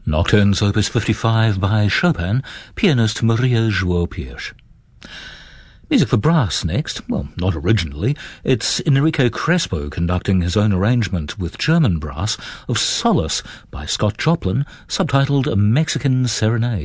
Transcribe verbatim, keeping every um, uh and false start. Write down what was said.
Nocturnes Opus fifty-five by Chopin, pianist Maria João Pires. Music for brass next. Well, not originally. It's Enrico Crespo conducting his own arrangement with German brass of Solace by Scott Joplin, subtitled A Mexican Serenade.